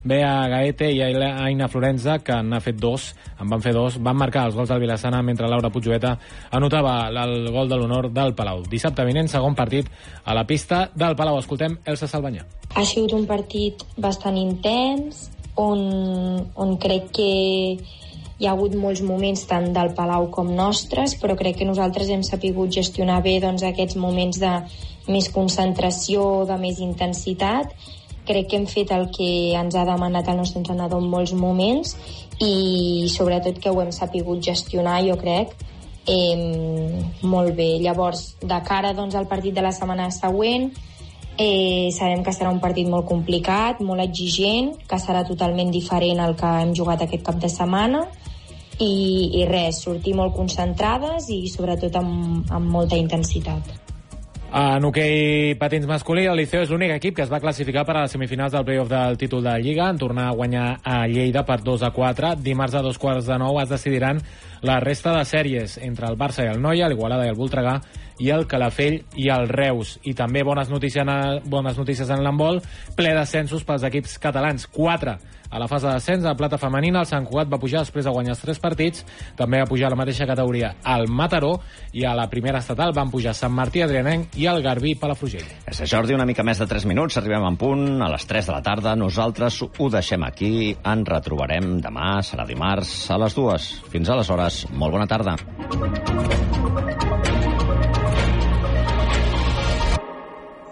Bea Gaete i Aina Florenza, que n'ha fet dos, en van fer dos, van marcar els gols del Vilassana, mentre Laura Puigjueta anotava el gol de l'honor del Palau. Dissabte vinent, segon partit a la pista del Palau. Escoltem Elsa Salvanyà. Ha sigut un partit bastant intens, on crec que hi ha hagut molts moments tant del Palau com nostres, però crec que nosaltres hem sapigut gestionar bé aquests moments de més concentració, de més intensitat. Crec que hem fet el que ens ha demanat el nostre entrenador en molts moments i sobretot que ho hem sapigut gestionar, jo crec, molt bé. Llavors, de cara al partit de la setmana següent, sabem que serà un partit molt complicat, molt exigent, que serà totalment diferent al que hem jugat aquest cap de setmana i res, sortir molt concentrades i sobretot amb molta intensitat. En hoquei patins masculí, el Liceo és l'únic equip que es va classificar per a les semifinals del play-off del títol de Lliga en tornar a guanyar a Lleida per 2-4. Dimarts a 2:15 es decidiran la resta de sèries entre el Barça i el Noia, l'Igualada i el Voltregà, i el Calafell i el Reus. I també bones notícies en l'handbol, ple d'ascensos pels equips catalans, 4 a la fase d'ascens. A plata femenina, el Sant Cugat va pujar després de guanyar els 3 partits, també va pujar a la mateixa categoria el Mataró, i a la primera estatal van pujar Sant Martí Adrianenc i el Garbí Palafrugell. És Jordi, una mica més de 3 minuts, arribem en punt a les 3 de la tarda. Nosaltres ho deixem aquí, ens retrobarem demà, serà dimarts a les 2. Fins aleshores, molt bona tarda.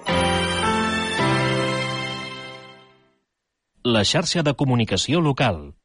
La xarxa de comunicació local.